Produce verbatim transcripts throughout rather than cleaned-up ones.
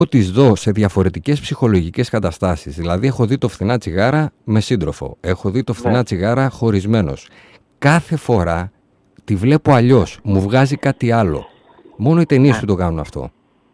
τις δω σε διαφορετικές ψυχολογικές καταστάσεις. Δηλαδή, έχω δει το φθηνά τσιγάρα με σύντροφο. Έχω δει το φθηνά ναι. τσιγάρα χωρισμένος. Κάθε φορά τη βλέπω αλλιώς. Μου βγάζει κάτι άλλο. Μόνο οι ταινίες σου το κάνουν αυτό.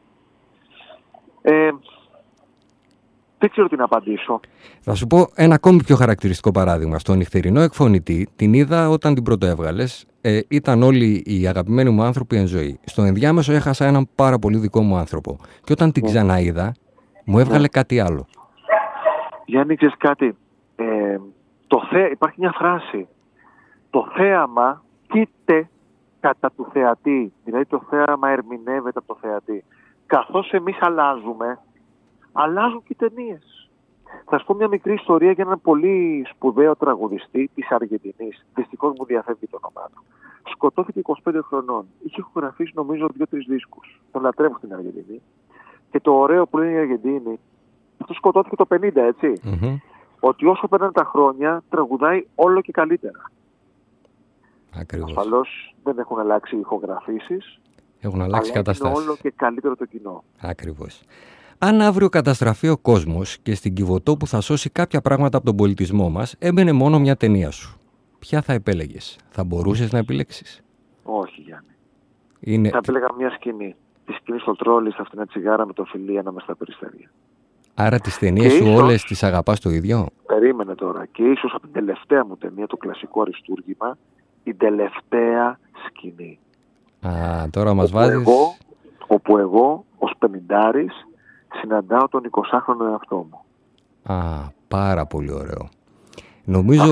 Ε, δεν ξέρω τι να απαντήσω. Θα σου πω ένα ακόμη πιο χαρακτηριστικό παράδειγμα. Στο Νυχτερινό Εκφωνητή την είδα όταν την πρωτοέβγαλες. Ε, ήταν όλοι οι αγαπημένοι μου άνθρωποι εν ζωή. Στο ενδιάμεσο έχασα έναν πάρα πολύ δικό μου άνθρωπο. Και όταν την ξαναείδα, μου έβγαλε ναι. κάτι άλλο. Γιάννη, ξέρεις κάτι. Ε, το θέ... Υπάρχει μια φράση. Το θέαμα κοίται κατά του θεατή. Δηλαδή το θέαμα ερμηνεύεται από το θεατή. Καθώς εμείς αλλάζουμε, αλλάζουν και οι ταινίες. Θα σου πω μια μικρή ιστορία για έναν πολύ σπουδαίο τραγουδιστή της Αργεντινής. Δυστυχώς μου διαφεύγει το όνομά του. Σκοτώθηκε είκοσι πέντε χρονών. Είχε ηχογραφήσει νομίζω δύο-τρεις δίσκους. Τον λατρεύω στην Αργεντινή. Και το ωραίο που είναι η Αργεντινή, αυτό σκοτώθηκε το πενήντα, έτσι. Mm-hmm. Ότι όσο περνάνε τα χρόνια, τραγουδάει όλο και καλύτερα. Ακριβώς. Ασφαλώς δεν έχουν αλλάξει οι ηχογραφήσεις. Έχουν αλλάξει καταστάσεις. Είναι όλο και καλύτερο το κοινό. Ακριβώς. Αν αύριο καταστραφεί ο κόσμος και στην Κιβωτό που θα σώσει κάποια πράγματα από τον πολιτισμό μας έμπαινε μόνο μια ταινία σου, ποια θα επέλεγες? Θα μπορούσες να επιλέξεις? Όχι, Γιάννη. Είναι... Θα επέλεγα μια σκηνή. Τη σκηνή στο τρόλι, στα φθηνά τσιγάρα με το φιλί ανάμεσα στα περιστέρια. Άρα τις ταινίες σου ίσως... όλες τις αγαπάς το ίδιο? Περίμενε τώρα. Και ίσως από την τελευταία μου ταινία, το κλασικό αριστούργημα, την τελευταία σκηνή. Α, τώρα μας όπου βάζεις... Εγώ, όπου εγώ, ως πενηντάρης, συναντάω τον εικοσάχρονο εαυτό μου. Α, πάρα πολύ ωραίο. Νομίζω